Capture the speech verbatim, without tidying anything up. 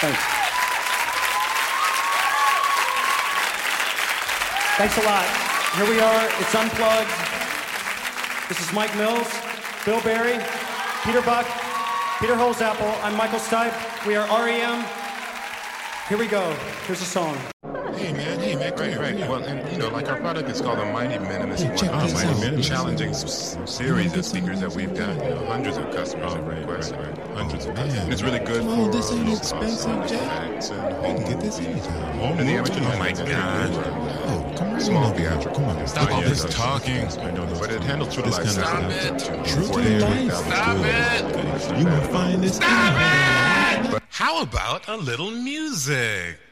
Thanks. Thanks a lot. Here we are. It's Unplugged. This is Mike Mills, Bill Berry, Peter Buck, Peter Holzapfel. I'm Michael Stipe. We are R E M. Here we go. Here's a song. Hey man, hey man, great, right. Well, and you know, like our product is called the Mighty Men, and this Hey, is check one of this the out. most challenging s- series of speakers that we've done. You know, hundreds of customers have requested, hundreds of customers. And it's really good Come on, for this ain't low expensive, cost Jack. effects and You home can get this movies. anytime. Home and the original, Oh my is really God. good for, uh, Oh, come on. small Come on. theatrical. Come on. Stop all this Yeah, talking. I know, but it handles true to This life. kind of Stop stuff. it. True to forty-eight life. thousand Stop good. it. You will find this anywhere. How about a little music?